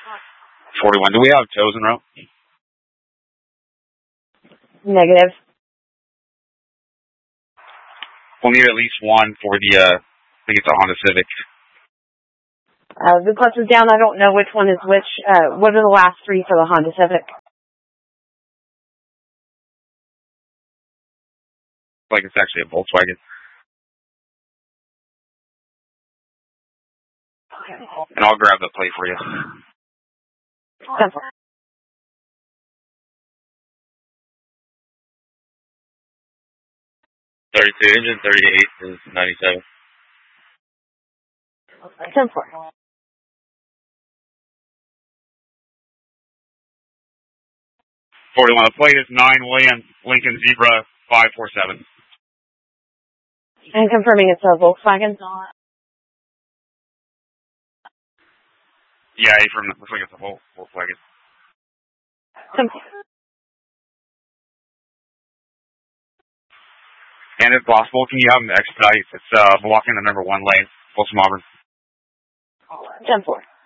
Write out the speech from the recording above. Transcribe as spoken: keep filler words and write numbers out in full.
forty-one. Do we have tows en route? Negative. We'll need at least one for the, uh, I think it's a Honda Civic. Uh, the bus is down. I don't know which one is which. Uh, what are the last three for the Honda Civic? Like it's actually a Volkswagen. Okay. And I'll grab the plate for you. ten four. thirty-two engine, thirty-eight is ninety-seven. ten four. forty-one. The plate is nine William Lincoln Zebra five four seven. And confirming it's a Volkswagen? Yeah, from looks like it's a Vol- Volkswagen. ten four. And if possible, can you have them expedite? It's uh, blocking the number one lane, Folsom Auburn. ten four.